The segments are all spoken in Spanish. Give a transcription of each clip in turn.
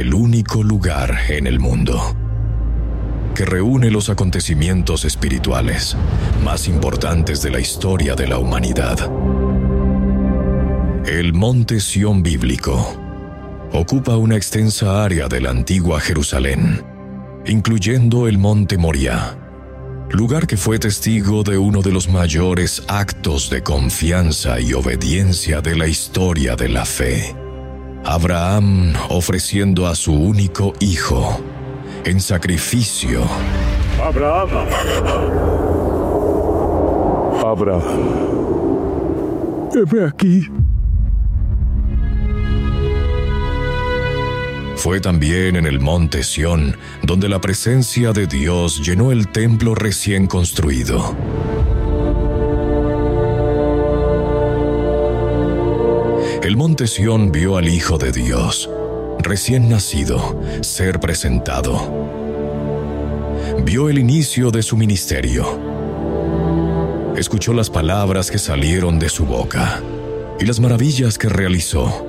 el único lugar en el mundo que reúne los acontecimientos espirituales más importantes de la historia de la humanidad. El Monte Sión bíblico ocupa una extensa área de la antigua Jerusalén, incluyendo el Monte Moriah, lugar que fue testigo de uno de los mayores actos de confianza y obediencia de la historia de la fe. Abraham ofreciendo a su único hijo en sacrificio. Abraham. Heme aquí. Fue también en el Monte Sión donde la presencia de Dios llenó el templo recién construido. El Monte Sión vio al Hijo de Dios, recién nacido, ser presentado. Vio el inicio de su ministerio. Escuchó las palabras que salieron de su boca y las maravillas que realizó.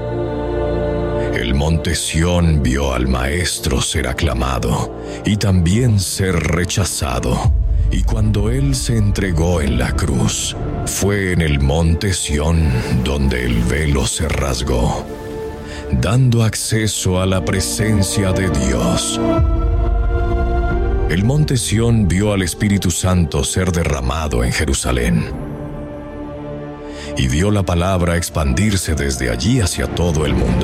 El Monte Sión vio al Maestro ser aclamado y también ser rechazado. Y cuando Él se entregó en la cruz, fue en el Monte Sión donde el velo se rasgó, dando acceso a la presencia de Dios. El Monte Sión vio al Espíritu Santo ser derramado en Jerusalén y vio la palabra expandirse desde allí hacia todo el mundo.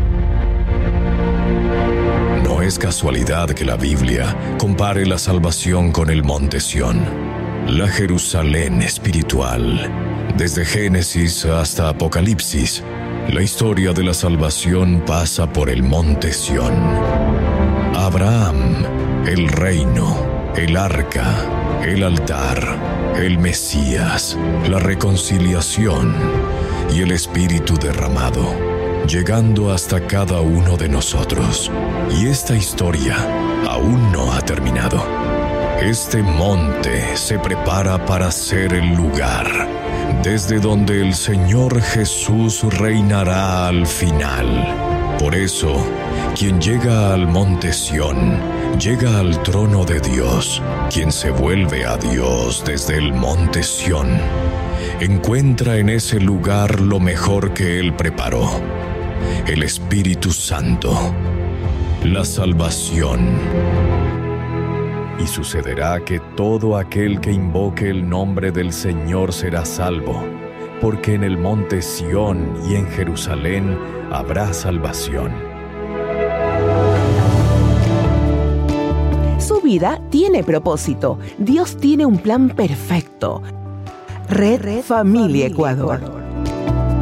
No es casualidad que la Biblia compare la salvación con el Monte Sión, la Jerusalén espiritual. Desde Génesis hasta Apocalipsis, la historia de la salvación pasa por el Monte Sión. Abraham, el reino, el arca, el altar, el Mesías, la reconciliación y el Espíritu derramado, llegando hasta cada uno de nosotros. Y esta historia aún no ha terminado. Este monte se prepara para ser el lugar desde donde el Señor Jesús reinará al final. Por eso, quien llega al Monte Sión, llega al trono de Dios. Quien se vuelve a Dios desde el Monte Sión, encuentra en ese lugar lo mejor que Él preparó: el Espíritu Santo, la salvación. Y sucederá que todo aquel que invoque el nombre del Señor será salvo, porque en el Monte Sión y en Jerusalén habrá salvación. Su vida tiene propósito. Dios tiene un plan perfecto. Red Familia Ecuador.